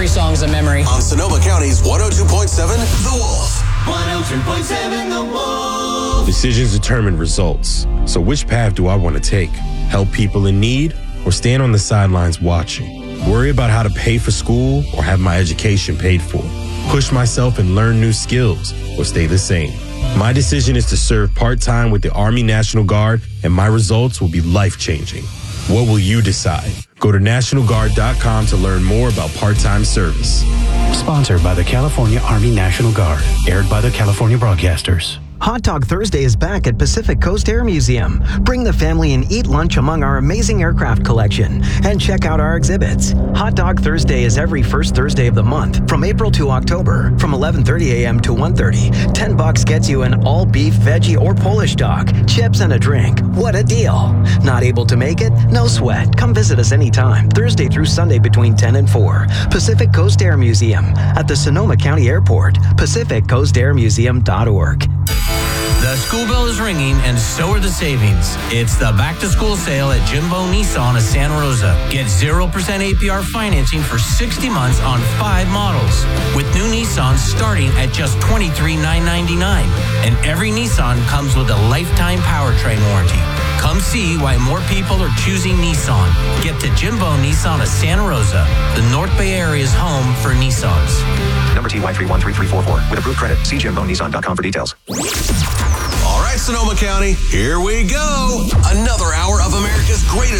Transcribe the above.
Every song's a memory. On Sonoma County's 102.7 The Wolf. 102.7 The Wolf. Decisions determine results. So which path do I want to take? Help people in need or stand on the sidelines watching? Worry about how to pay for school or have my education paid for? Push myself and learn new skills or stay the same? My decision is to serve part-time with the Army National Guard, and my results will be life-changing. What will you decide? Go to NationalGuard.com to learn more about part-time service. Sponsored by the California Army National Guard. Aired by the California Broadcasters. Hot Dog Thursday is back at Pacific Coast Air Museum. Bring the family and eat lunch among our amazing aircraft collection and check out our exhibits. Hot Dog Thursday is every first Thursday of the month from April to October from 11:30 a.m. to 1:30. $10 gets you an all beef, veggie, or Polish dog, chips, and a drink. What a deal. Not able to make it? No sweat. Come visit us anytime, Thursday through Sunday between 10 and 4. Pacific Coast Air Museum at the Sonoma County Airport. PacificCoastAirMuseum.org. The school bell is ringing, and so are the savings. It's the back-to-school sale at Jimbo Nissan of Santa Rosa. Get 0% APR financing for 60 months on 5 models, with new Nissans starting at just $23,999. And every Nissan comes with a lifetime powertrain warranty. Come see why more people are choosing Nissan. Get to Jimbo Nissan of Santa Rosa, the North Bay Area's home for Nissans. Number TY313344. With approved credit, see JimboNissan.com for details. All right, Sonoma County, here we go. Another hour of America's greatest